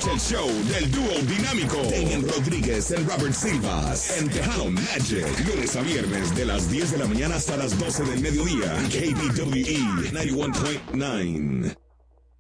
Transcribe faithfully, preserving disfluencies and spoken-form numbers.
Escucha el show del dúo dinámico Damian Rodríguez y Robert Silvas en Tejano Magic. Lunes a viernes de las diez de la mañana hasta las doce del mediodía. K B W E noventa y uno punto nueve.